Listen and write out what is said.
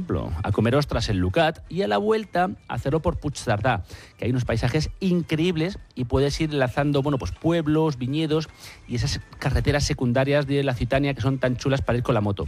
ejemplo, a comer ostras en Lucat y a la vuelta a hacerlo por Puigcerdà, que hay unos paisajes increíbles y puedes ir enlazando pues pueblos, viñedos y esas carreteras secundarias de la Citania que son tan chulas para ir con la moto.